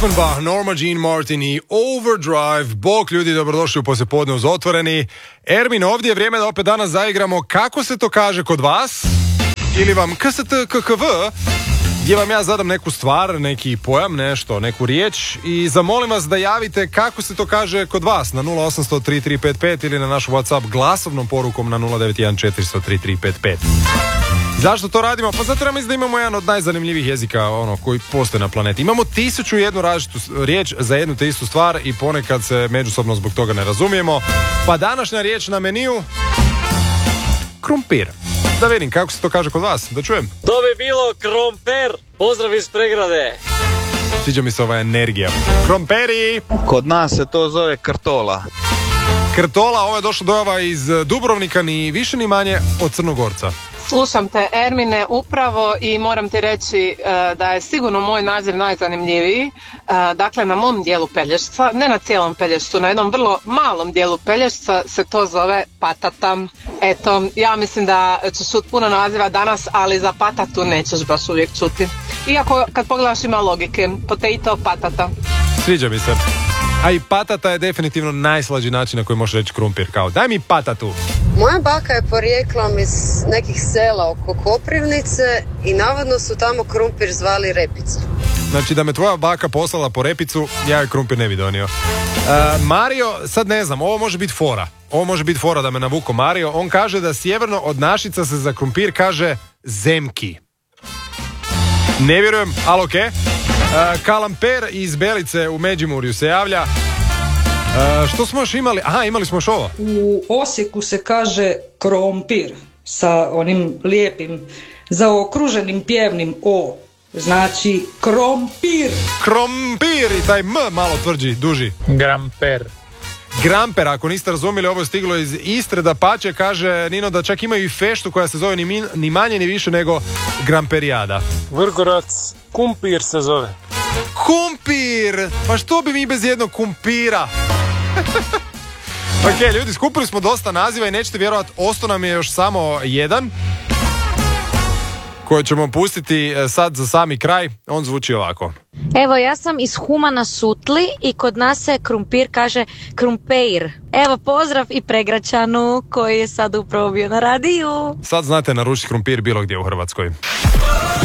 Offenbach, Norma Jean Martin i Overdrive. Bog ljudi, dobrodošli u poslijepodne uz Otvoreni. Ermin, ovdje je vrijeme da opet danas zaigramo kako se to kaže kod vas, ili vam KSTKKV, gdje vam ja zadam neku stvar, neki pojam, nešto, neku riječ i zamolim vas da javite kako se to kaže kod vas na 0800 3355 ili na našu WhatsApp glasovnom porukom na 091 400 3355. Zašto to radimo? Pa zato mislim da imamo jedan od najzanimljivijih jezika koji postoje na planeti. Imamo 1001 različitu riječ za jednu te istu stvar i ponekad se međusobno zbog toga ne razumijemo. Pa današnja riječ na meniju: krumpir. Da vidim kako se to kaže kod vas, da čujem. To bi bilo kromper. Pozdrav iz Pregrade. Sviđa mi se ova energija. Kromperi! Kod nas se to zove krtola. Krtola, ovo je došlo dojava iz Dubrovnika, ni više ni manje od Crnogorca. Slušam te, Ermine, upravo, i moram ti reći da je sigurno moj naziv najzanimljiviji. Dakle, na mom dijelu Pelješca, ne na cijelom Pelješcu, na jednom vrlo malom dijelu Pelješca se to zove patata. Eto, ja mislim da ćeš čuti puno naziva danas, ali za patatu nećeš baš uvijek čuti. Iako kad pogledaš ima logike, potato, patata. Sviđa mi se. A i patata je definitivno najslađi način na koji možeš reći krumpir, kao daj mi patatu. Moja baka je porijeklom iz nekih sela oko Koprivnice i navodno su tamo krumpir zvali repicu. Znači da me tvoja baka poslala po repicu, ja joj krumpir ne bi donio. Mario, sad ne znam, ovo može biti fora. Ovo može biti fora da me navuko Mario. On kaže da sjeverno od Našica se za krumpir kaže zemki. Ne vjerujem, ali okej. Kalamper iz Belice u Međimurju se javlja. Što smo još imali? Aha, imali smo još ovo. U Osijeku se kaže krompir sa onim lijepim zaokruženim pjevnim O. Znači krompir. Krompir i taj M malo tvrđi, duži. Gramper. Gramper, ako niste razumjeli, ovo je stiglo iz Istre, da pače, kaže Nino da čak imaju i feštu koja se zove ni manje ni više nego Gramperijada. Vrgorac, kumpir se zove. Kumpir! Pa što bi mi bez jednog kumpira? Ok, ljudi, skupili smo dosta naziva i nećete vjerovati, ostao nam je još samo jedan koji ćemo pustiti sad za sami kraj. On zvuči ovako. Evo, ja sam iz Humana Sutli i kod nas se krumpir kaže krumpeir. Evo, pozdrav i Pregračanu koji je sad upravo bio na radiju. Sad znate naručiti krumpir bilo gdje u Hrvatskoj.